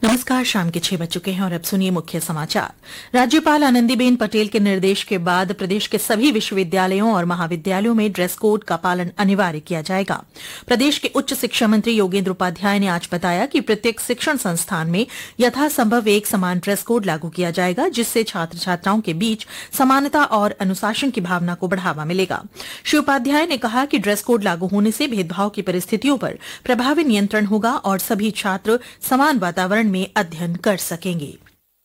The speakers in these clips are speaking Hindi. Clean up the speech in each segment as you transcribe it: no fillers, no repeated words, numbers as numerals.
नमस्कार। शाम के 6 बज चुके हैं और अब सुनिए मुख्य समाचार। राज्यपाल आनंदीबेन पटेल के निर्देश के बाद प्रदेश के सभी विश्वविद्यालयों और महाविद्यालयों में ड्रेस कोड का पालन अनिवार्य किया जाएगा। प्रदेश के उच्च शिक्षा मंत्री योगेंद्र उपाध्याय ने आज बताया कि प्रत्येक शिक्षण संस्थान में यथासंभव एक समान ड्रेस कोड लागू किया जाएगा, जिससे छात्र छात्राओं के बीच समानता और अनुशासन की भावना को बढ़ावा मिलेगा। श्री उपाध्याय ने कहा कि ड्रेस कोड लागू होने से भेदभाव की परिस्थितियों पर प्रभावी नियंत्रण होगा और सभी छात्र समान वातावरण में अध्ययन कर सकेंगे।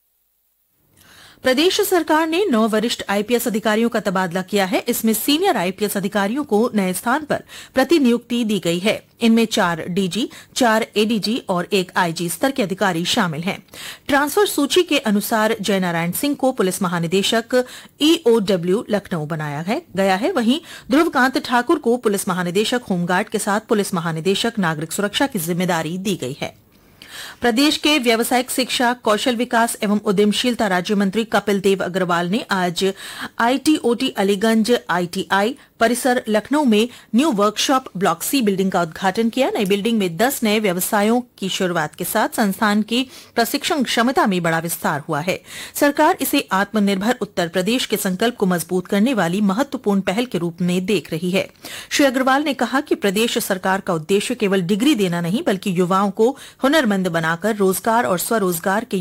प्रदेश सरकार ने 9 वरिष्ठ आईपीएस अधिकारियों का तबादला किया है। इसमें सीनियर आईपीएस अधिकारियों को नए स्थान पर प्रतिनियुक्ति दी गई है। इनमें 4 डीजी, 4 एडीजी और 1 आईजी स्तर के अधिकारी शामिल हैं। ट्रांसफर सूची के अनुसार जयनारायण सिंह को पुलिस महानिदेशक ईओडब्ल्यू लखनऊ बनाया गया है। वहीं ध्रुवकांत ठाकुर को पुलिस महानिदेशक होमगार्ड के साथ पुलिस महानिदेशक नागरिक सुरक्षा की जिम्मेदारी दी गई है। प्रदेश के व्यावसायिक शिक्षा, कौशल विकास एवं उद्यमशीलता राज्य मंत्री कपिल देव अग्रवाल ने आज आईटीओटी अलीगंज आईटीआई परिसर लखनऊ में new workshop block C building का उद्घाटन किया। नई बिल्डिंग में 10 नए व्यवसायों की शुरुआत के साथ संस्थान की प्रशिक्षण क्षमता में बड़ा विस्तार हुआ है। सरकार इसे आत्मनिर्भर उत्तर प्रदेश के संकल्प को मजबूत करने वाली महत्वपूर्ण पहल के रूप में देख रही है। श्री अग्रवाल ने कहा कि प्रदेश सरकार का उद्देश्य केवल डिग्री देना नहीं, बल्कि युवाओं को हुनरमंद बनाकर रोजगार और स्वरोजगार के